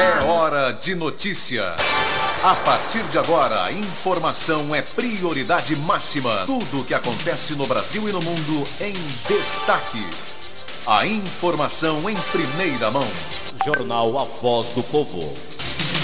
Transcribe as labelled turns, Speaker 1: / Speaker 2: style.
Speaker 1: É hora de notícia. A partir de agora, a informação é prioridade máxima. Tudo o que acontece no Brasil e no mundo em destaque. A informação em primeira mão.
Speaker 2: Jornal A Voz do Povo.